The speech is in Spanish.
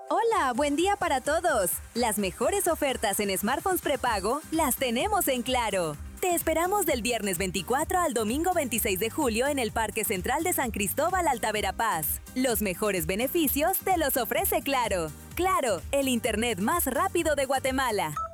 Hola, buen día para todos. Las mejores ofertas en smartphones prepago las tenemos en Claro. Te esperamos del viernes 24 al domingo 26 de julio en el Parque Central de San Cristóbal, Alta Verapaz. Los mejores beneficios te los ofrece Claro. Claro, el internet más rápido de Guatemala.